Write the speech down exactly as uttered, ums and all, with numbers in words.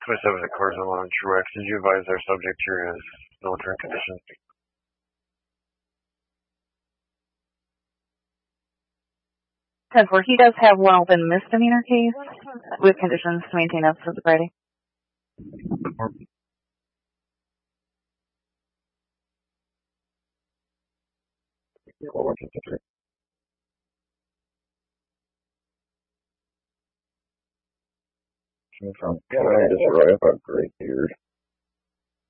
twenty-seven at Carson on Truex. Did you advise our subject here as military conditions? ten four, he does have one open misdemeanor case with conditions to maintain up for the Friday. From Canada, just right up a great beard.